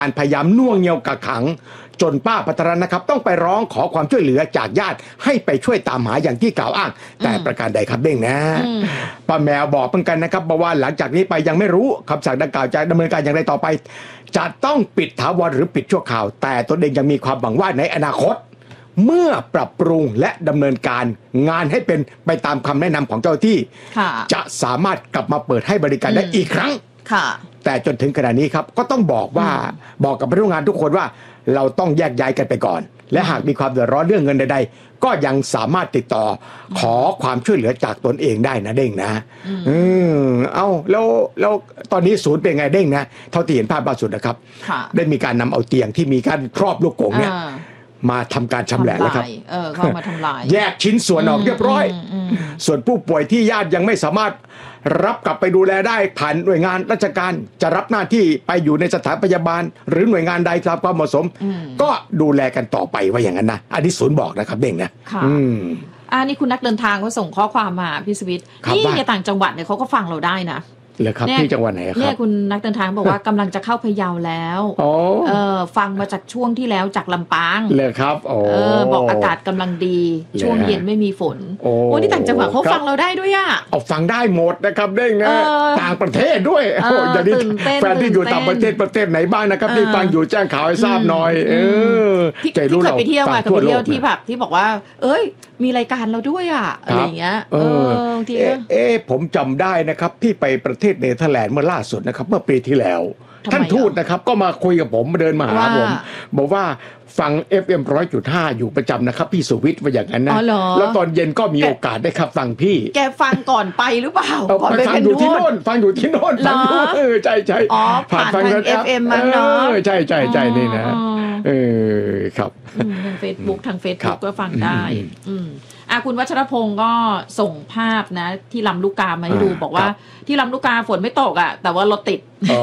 การพยายามน่วงเหนี่ยวกักขังจนป้าพัทรนะครับต้องไปร้องขอความช่วยเหลือจากญาติให้ไปช่วยตามหาอย่างที่กล่าวอ้างแต่ประการใดครับเด้งนะป้าแมวบอกเหมือนกันนะครับบอกว่าหลังจากนี้ไปยังไม่รู้คำสั่งดังกล่าวจะดำเนินการอย่างไรต่อไปจะต้องปิดถาวรหรือปิดชั่วคราวแต่ตนเองยังมีความหวังว่าในอนาคตเมื่อปรับปรุงและดำเนินการงานให้เป็นไปตามคำแนะนำของเจ้าหน้าที่จะสามารถกลับมาเปิดให้บริการได้อีกครั้งแต่จนถึงขณะนี้ครับก็ต้องบอกกับพนักงานทุกคนว่าเราต้องแยกย้ายกันไปก่อนและหากมีความเดือดร้อนเรื่องเงินใดๆก็ยังสามารถติดต่อขอความช่วยเหลือจากตนเองได้นะเด้งนะเอาแล้วตอนนี้ศูนย์เป็นไงเด้งนะเท่าที่เห็นภาพล่าสุดนะครับได้มีการนำเอาเตียงที่มีการครอบลูกกงเนี่ยมาทำการชำแหละแล้วครับเข้ามาทำลายแยกชิ้นส่วนออกเรียบร้อยส่วนผู้ป่วยที่ญาติยังไม่สามารถรับกลับไปดูแลได้ผ่านหน่วยงานราชการจะรับหน้าที่ไปอยู่ในสถานพยาบาลหรือหน่วยงานใดตามความเหมาะสมก็ดูแลกันต่อไปว่าอย่างนั้นนะอันนี้ศูนย์บอกนะครับเด้งนะนี่คุณนักเดินทางเขาส่งข้อความมาพี่สวิทย์นี่ในต่างจังหวัดเนี่ยเขาก็ฟังเราได้นะเลยครับที่จังหวัดไหนครับเนี่ยคุณนักเดินทางบอกว่ากำลังจะเข้าพะเยาแล้วฟังมาจากช่วงที่แล้วจากลำปางเลยครับบอกอากาศกำลังดีช่วงเย็นไม่มีฝนโอ้ที่ต่างจังหวัดเขาฟังเราได้ด้วยอ่ะฟังได้หมดนะครับเด้งนะต่างประเทศด้วยอย่างนี้แฟนที่อยู่ต่างประเทศไหนบ้างนะครับที่ฟังอยู่แจ้งข่าวให้ทราบหน่อยที่เคยไปเที่ยวมาเคยไปเที่ยวที่แบบที่บอกว่ามีรายการเราด้วยอ่ะอะไรอย่างเงี้ยผมจำได้นะครับที่ไปประเทศเนเธอร์แลนด์เมื่อล่าสุดนะครับเมื่อปีที่แล้วท่านทูตนะครับก็มาคุยกับผมมาเดินมาหาผมบอกว่าฟัง FM 100.5 อยู่ประจำนะครับพี่สุวิทย์ว่าอย่างนั้นนะแล้วตอนเย็นก็มีโอกาสได้ครับฟังพี่แกฟังก่อนไปหรือเปล่าก่อนไปฟังอยู่ที่โน่นฟังอยู่ที่โน่นใช่ผ่านทาง FM มั้งเนาะใช่นี่นะครับทาง Facebook ก็ฟังได้คุณวัชรพงศ์ก็ส่งภาพนะที่ลำลูกกามาให้ดูบอกว่าที่ลำลูกกาฝนไม่ตกแต่ว่ารถติด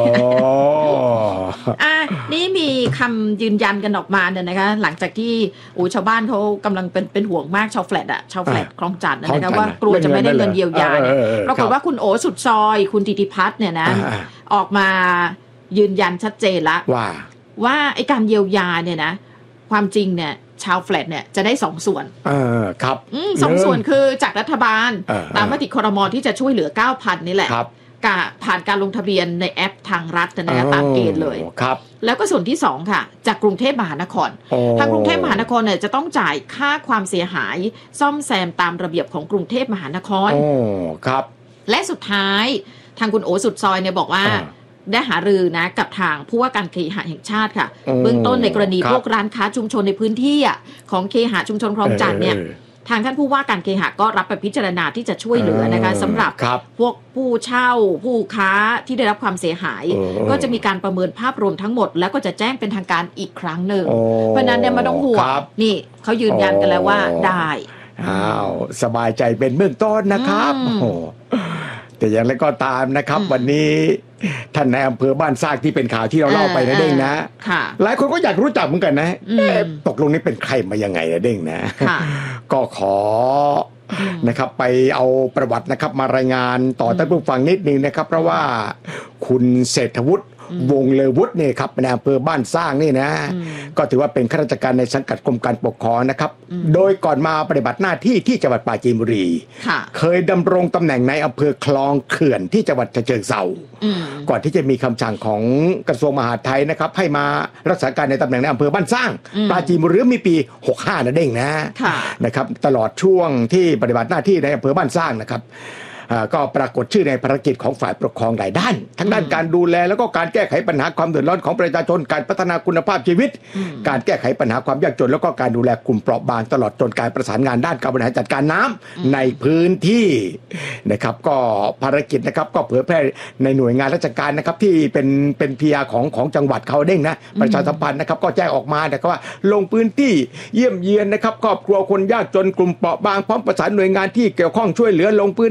นี่มีคำยืนยันกันออกมาเนี่ยนะคะหลังจากที่ชาวบ้านเขากำลังเป็นห่วงมากชาวแฟลตคลองจันทน์นะคะว่ากลัวจะไม่ได้เงินเยียวยาปรากฏว่าคุณโอสุดซอยคุณธิติพัฒน์เนี่ยนะออกมายืนยันชัดเจนละว่าไอ้การเยียวยาเนี่ยนะความจริงเนี่ยชาวแฟลตเนี่ยจะได้2ส่วนครับ 2ส่วนคือจากรัฐบาลตามมติครม.ที่จะช่วยเหลือ 9,000 นี่แหละผ่านการลงทะเบียนในแอปทางรัฐนะตามเกณฑ์เลยแล้วก็ส่วนที่2ค่ะจากกรุงเทพมหานครทางกรุงเทพมหานครเนี่ยจะต้องจ่ายค่าความเสียหายซ่อมแซมตามระเบียบของกรุงเทพมหานครครับและสุดท้ายทางคุณโอสุดซอยเนี่ยบอกว่าได้หารือนะกับทางผู้ว่าการเคหะแห่งชาติค่ะเบื้องต้นในกรณีพวกร้านค้าชุมชนในพื้นที่ของเคหะชุมชนคลองจันทน์เนี่ยทางท่านผู้ว่าการเคหะก็รับไปพิจารณาที่จะช่วยเหลือนะคะสำหรับพวกผู้เช่าผู้ค้าที่ได้รับความเสียหายก็จะมีการประเมินภาพรวมทั้งหมดแล้วก็จะแจ้งเป็นทางการอีกครั้งหนึ่งเพราะนั้นเนี่ยไม่ต้องห่วงนี่เขายืนยันกันแล้วว่าได้สบายใจเป็นเบื้องต้นนะครับแต่อย่างไรก็ตามนะครับวันนี้ท่านนายอำเภอบ้านซากที่เป็นข่าวที่เราเล่าไปนะเด้งนะหลายคนก็อยากรู้จักเหมือนกันนะตกลงนี้เป็นใครมายังไงนะเด้งนะก็ขอนะครับไปเอาประวัตินะครับมารายงานต่อท่านผู้ฟังนิดนึงนะครับเพราะว่าคุณเศรษฐวุฒิวงเลวุฒิเนี่ยครับในอำเภอบ้านสร้างนี่นะก็ถือว่าเป็นข้าราชการในสังกัดกรมการปกครองนะครับโดยก่อนมาปฏิบัติหน้าที่ที่จังหวัดปราจีนบุรีเคยดำรงตำแหน่งในอำเภอคลองเขื่อนที่จังหวัดฉะเชิงเทราก่อนที่จะมีคำสั่งของกระทรวงมหาดไทยนะครับให้มารักษาการในตำแหน่งในอำเภอบ้านสร้างปราจีนบุรีมีปี65นะเด้งนะครับตลอดช่วงที่ปฏิบัติหน้าที่ในอำเภอบ้านสร้างนะครับก็ปรากฏชื่อในภารกิจของฝ่ายปกครองหลายด้านทั้งด้านการดูแลแล้วก็การแก้ไขปัญหาความเดือดร้อนของประชาชนการพัฒนาคุณภาพชีวิตการแก้ไขปัญหาความยากจนแล้วก็การดูแลกลุ่มเปราะบางตลอดจนการประสานงานด้านการบริหารจัดการน้ำในพื้นที่นะครับก็ภารกิจนะครับก็เผยแพร่ในหน่วยงานราชการนะครับที่เป็นพีอาร์ของจังหวัดเขาเด้งนะประชาสัมพันธ์นะครับก็แจ้งออกมานะครับว่าลงพื้นที่เยี่ยมเยียนนะครับครอบครัวคนยากจนกลุ่มเปราะบางพร้อมประสานหน่วยงานที่เกี่ยวข้องช่วยเหลือลงพื้นที่ปุ๊บ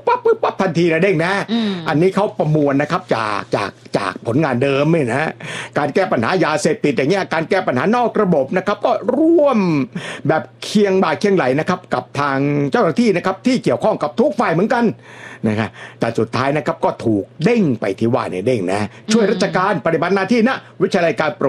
ปั๊บทันทีนะเด้งนะอันนี้เขาประมวลนะครับจากผลงานเดิมเนี่ยนะการแก้ปัญหายาเสพติดอย่างเงี้ยการแก้ปัญหานอกระบบนะครับก็ร่วมแบบเคียงบ่าเคียงไหลนะครับกับทางเจ้าหน้าที่นะครับที่เกี่ยวข้องกับทุกฝ่ายเหมือนกันนะครับแต่สุดท้ายนะครับก็ถูกเด้งไปที่ว่าเนี่ยเด้งนะช่วยราชการปฏิบัติหน้าที่ณวิทยาลัยการ